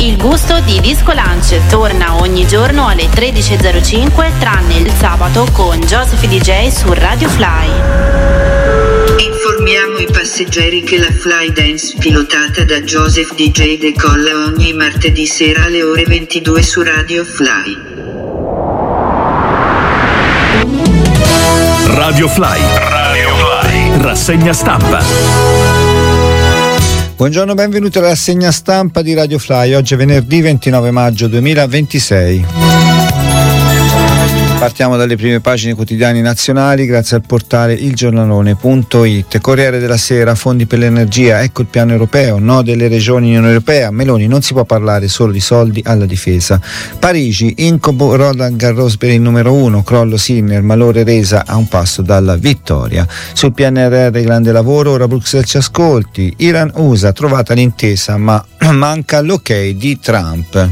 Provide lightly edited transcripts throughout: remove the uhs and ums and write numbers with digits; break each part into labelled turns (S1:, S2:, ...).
S1: Il gusto di Disco Lunch torna ogni giorno alle 13.05 tranne il sabato con Joseph DJ su Radio Fly.
S2: Informiamo i passeggeri che la Fly Dance pilotata da Joseph DJ decolla ogni martedì sera alle ore 22 su Radio Fly.
S3: Radio Fly. Rassegna stampa.
S4: Buongiorno, benvenuti alla rassegna stampa di Radio Fly. Oggi è venerdì 29 maggio 2026. Partiamo dalle prime pagine quotidiani nazionali grazie al portale ilgiornalone.it. Corriere della Sera, fondi per l'energia, ecco il piano europeo, no delle regioni Unione Europea, Meloni non si può parlare solo di soldi alla difesa. Parigi, incubo Roland Garros per il numero 1, crollo Sinner, malore resa a un passo dalla vittoria. Sul PNRR grande lavoro, ora Bruxelles ci ascolti. Iran-USA, trovata l'intesa ma manca l'ok di Trump.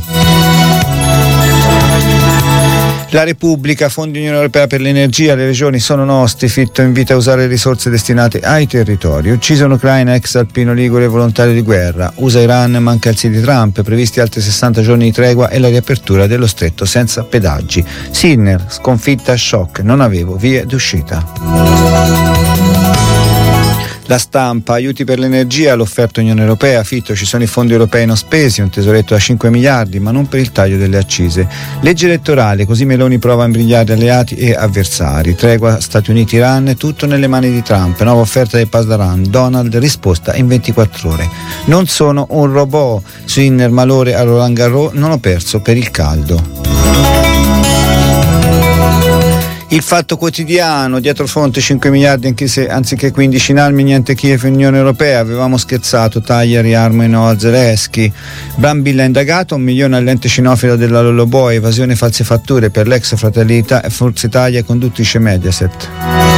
S4: La Repubblica, fondi Unione Europea per l'energia, le regioni sono nostri, Fitto invita a usare risorse destinate ai territori. Ucciso in Ucraina, ex alpino ligure volontario di guerra. USA-Iran, manca il sì di Trump, previsti altri 60 giorni di tregua e la riapertura dello stretto senza pedaggi. Sinner, sconfitta shock, non avevo vie d'uscita. La Stampa, aiuti per l'energia, l'offerta Unione Europea, Fitto, ci sono i fondi europei non spesi, un tesoretto da 5 miliardi, ma non per il taglio delle accise. Legge elettorale, così Meloni prova a imbrigliare alleati e avversari. Tregua Stati Uniti-Iran, tutto nelle mani di Trump, nuova offerta del Pasdaran, Donald, risposta in 24 ore. Non sono un robot, Sinner, malore a Roland Garros, non ho perso per il caldo. Il Fatto Quotidiano, dietro fronte 5 miliardi anziché 15 in armi, niente Kiev e Unione Europea, avevamo scherzato, taglia, riarmo e no a Zelensky. Brambilla indagato, 1 milione all'ente cinofilo della Lolloboy, evasione e false fatture per l'ex Fratelli e Forza Italia e conduttrice Mediaset.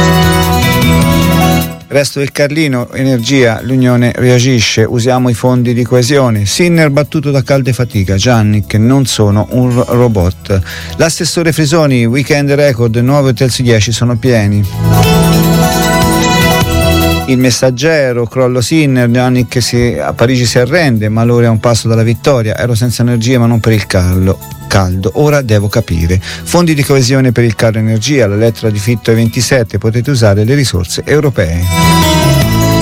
S4: Resto del Carlino, energia, l'Unione reagisce, usiamo i fondi di coesione. Sinner battuto da calda e fatica, Gianni che non sono un robot. L'assessore Frisoni, weekend record, 9 hotel su 10 sono pieni. Il Messaggero, crollo Sinner, Gianni che a Parigi si arrende, malore a un passo dalla vittoria, ero senza energia ma non per il caldo, ora devo capire. Fondi di coesione per il carro energia, la lettera di Fitto ai 27, potete usare le risorse europee.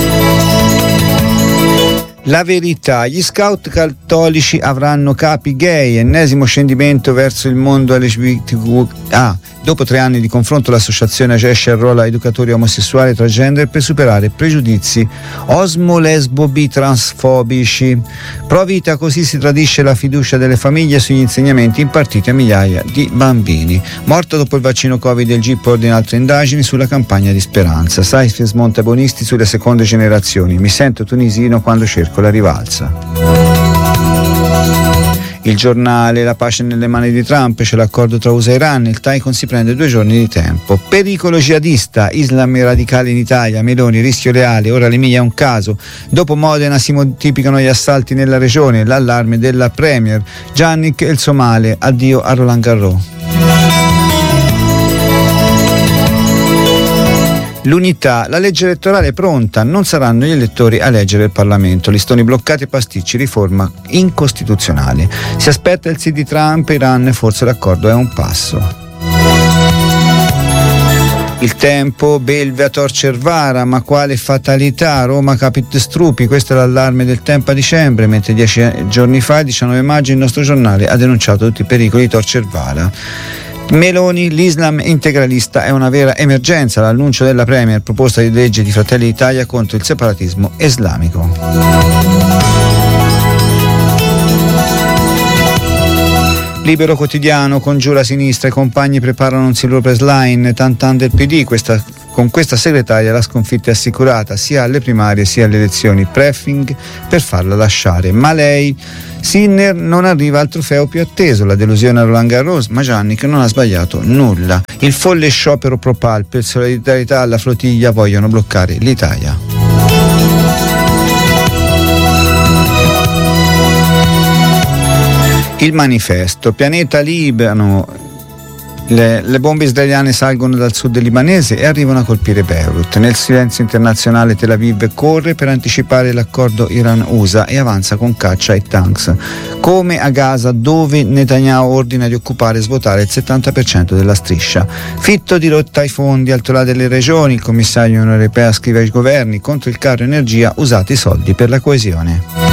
S4: La Verità, gli scout cattolici avranno capi gay, ennesimo scendimento verso il mondo LGBTQA. Dopo 3 anni di confronto l'associazione agisce al ruolo a educatori omosessuali e transgender per superare pregiudizi osmo-lesbo-bi transfobici. Pro vita, così si tradisce la fiducia delle famiglie sugli insegnamenti impartiti a migliaia di bambini. Morto dopo il vaccino Covid, il GIP ordina altre indagini sulla campagna di Speranza. Saif smonta buonisti sulle seconde generazioni. Mi sento tunisino quando cerco la rivalsa. Il Giornale, la pace nelle mani di Trump, c'è l'accordo tra USA e Iran, il Taikon si prende 2 giorni di tempo. Pericolo jihadista, Islam e radicali in Italia, Meloni, rischio reale, ora l'Emilia è un caso. Dopo Modena si moltiplicano gli assalti nella regione, l'allarme della Premier. Giannic e il Somale, addio a Roland Garros. L'Unità, la legge elettorale è pronta, non saranno gli elettori a leggere il Parlamento, listoni bloccati e pasticci, riforma incostituzionale. Si aspetta il sì di Trump, Iran, forse l'accordo è un passo. Il Tempo, belve a Tor-Cervara, ma quale fatalità, Roma capit strupi, questo è l'allarme del Tempo a dicembre, mentre 10 giorni fa, il 19 maggio, il nostro giornale ha denunciato tutti i pericoli di Tor-Cervara. Meloni, l'Islam integralista è una vera emergenza, l'annuncio della Premier, proposta di legge di Fratelli d'Italia contro il separatismo islamico. Libero Quotidiano, congiura sinistra, i compagni preparano un siluro press line, tantan del PD, con questa segretaria la sconfitta è assicurata sia alle primarie sia alle elezioni, preffing per farla lasciare, ma lei, Sinner, non arriva al trofeo più atteso, la delusione a Roland Garros, ma Gianni che non ha sbagliato nulla. Il folle sciopero Propal, per solidarietà alla flottiglia vogliono bloccare l'Italia. Il Manifesto, pianeta Libano, Le bombe israeliane salgono dal sud libanese e arrivano a colpire Beirut. Nel silenzio internazionale Tel Aviv corre per anticipare l'accordo Iran-USA e avanza con caccia e tanks. Come a Gaza, dove Netanyahu ordina di occupare e svuotare il 70% della striscia. Fitto dirotta ai fondi, al tolà delle regioni, il commissario Unione Europea scrive ai governi: contro il caro energia usate i soldi per la coesione.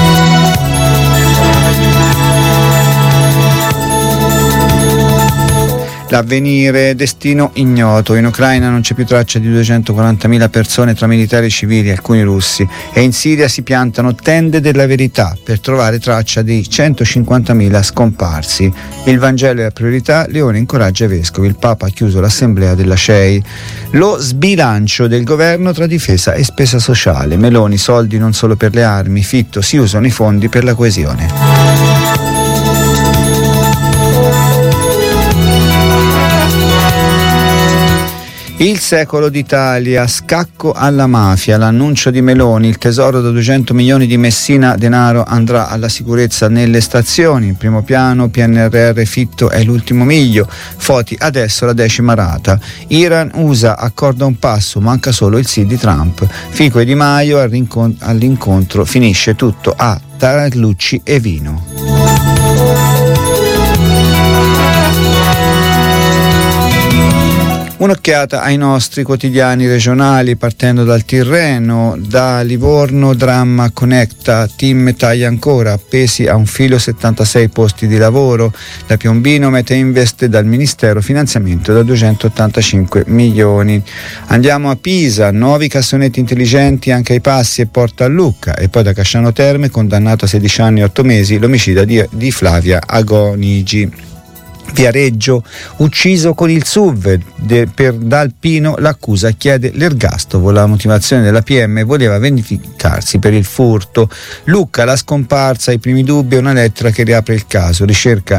S4: L'Avvenire, destino ignoto. In Ucraina non c'è più traccia di 240.000 persone tra militari e civili, alcuni russi, e in Siria si piantano tende della verità per trovare traccia dei 150.000 scomparsi. Il Vangelo è la priorità, Leone incoraggia i vescovi, il Papa ha chiuso l'assemblea della CEI. Lo sbilancio del governo tra difesa e spesa sociale. Meloni, soldi non solo per le armi, Fitto, si usano i fondi per la coesione. Il secolo d'Italia, scacco alla mafia, l'annuncio di Meloni, il tesoro da 200 milioni di Messina, denaro andrà alla sicurezza nelle stazioni, in primo piano PNRR, Fitto è l'ultimo miglio, Foti adesso la 10ª rata, Iran USA accorda un passo, manca solo il sì di Trump, Fico e Di Maio all'incontro, finisce tutto a tarallucci e vino. Un'occhiata ai nostri quotidiani regionali, partendo dal Tirreno. Da Livorno, dramma Connecta, team taglia ancora, appesi a un filo 76 posti di lavoro. Da Piombino, Meta Invest, dal Ministero finanziamento da 285 milioni. Andiamo a Pisa, nuovi cassonetti intelligenti anche ai Passi e Porta a Lucca. E poi da Casciano Terme, condannato a 16 anni e 8 mesi, l'omicida di Flavia Agonigi. Viareggio, ucciso con il SUV, per D'Alpino l'accusa chiede l'ergastolo, la motivazione della PM voleva vendicarsi per il furto. Lucca, la scomparsa, i primi dubbi, una lettera che riapre il caso, ricerca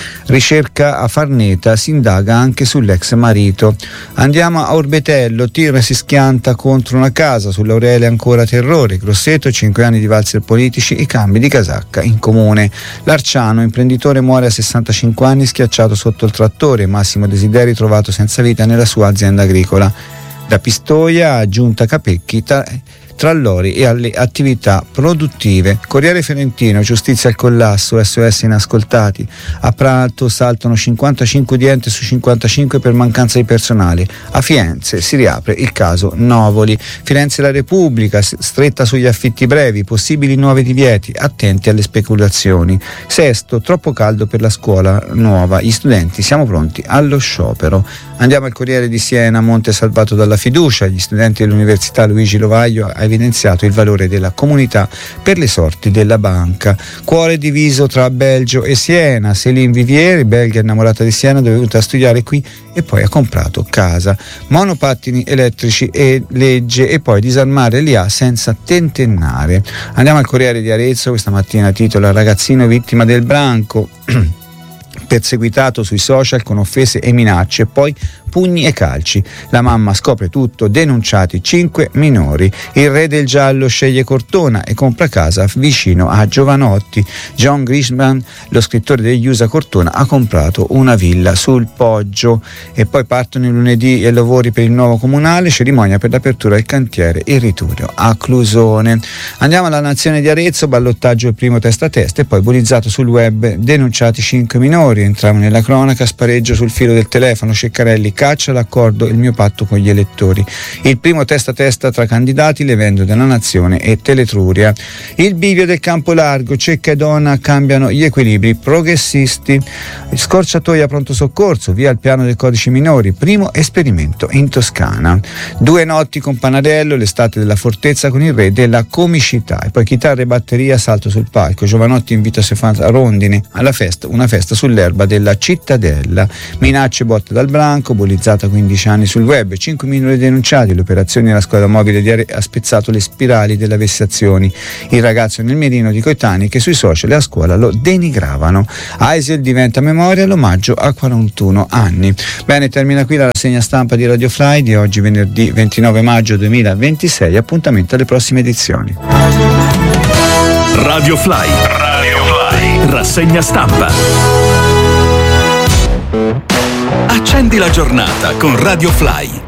S4: a Farneta, si indaga anche sull'ex marito. Andiamo a Orbetello, tir si schianta contro una casa, sull'Aurelia ancora terrore, Grosseto, 5 anni di valzer politici, i cambi di casacca in comune. L'Arciano, imprenditore muore a 65 anni schiacciato sotto il trattore, Massimo Desideri trovato senza vita nella sua azienda agricola. Da Pistoia a Giunta Capecchi, tra l'ori e alle attività produttive. Corriere Fiorentino, giustizia al collasso, SOS inascoltati. A Prato saltano 55 udienze su 55 per mancanza di personale. A Firenze si riapre il caso Novoli. Firenze la Repubblica, stretta sugli affitti brevi, possibili nuovi divieti, attenti alle speculazioni. Sesto, troppo caldo per la scuola nuova, gli studenti siamo pronti allo sciopero. Andiamo al Corriere di Siena, Monte salvato dalla fiducia, gli studenti dell'Università Luigi Lovaglio ha evidenziato il valore della comunità per le sorti della banca. Cuore diviso tra Belgio e Siena, Céline Vivieri, belga innamorata di Siena, è venuta a studiare qui e poi ha comprato casa. Monopattini elettrici e legge e poi disarmare l'IA senza tentennare. Andiamo al Corriere di Arezzo, questa mattina titola ragazzino vittima del branco. Perseguitato sui social con offese e minacce, poi pugni e calci. La mamma scopre tutto, denunciati 5 minori. Il re del giallo sceglie Cortona e compra casa vicino a Giovanotti. John Grisham, lo scrittore degli USA Cortona, ha comprato una villa sul Poggio. E poi partono il lunedì i lavori per il nuovo comunale, cerimonia per l'apertura del cantiere Irriturio a Clusone. Andiamo alla Nazione di Arezzo, ballottaggio il primo testa a testa e poi bullizzato sul web, denunciati 5 minori. Entriamo nella cronaca, spareggio sul filo del telefono, Ceccarelli caccia l'accordo Il mio patto con gli elettori. Il primo testa a testa tra candidati, le vendite della Nazione e Teletruria. Il bivio del campo largo, Cecca e Donna cambiano gli equilibri progressisti. Scorciatoia pronto soccorso, via il piano del codice minori, primo esperimento in Toscana. 2 notti con Panarello, l'estate della fortezza con il re della comicità. E poi chitarra e batteria, salto sul palco, Giovanotti invita Stefano Rondine alla festa, una festa sull'erba della cittadella. Minacce botte dal branco, bullizzata 15 anni sul web, 5 minori denunciati, le operazioni della squadra mobile di ha spezzato le spirali delle vessazioni. Il ragazzo nel mirino di coetanei che sui social e a scuola lo denigravano. Aisel diventa memoria, l'omaggio a 41 anni. Bene, termina qui la rassegna stampa di Radio Fly di oggi, venerdì 29 maggio 2026. Appuntamento alle prossime edizioni.
S3: Radio Fly. Radio Fly. Rassegna stampa. Accendi la giornata con Radio Fly.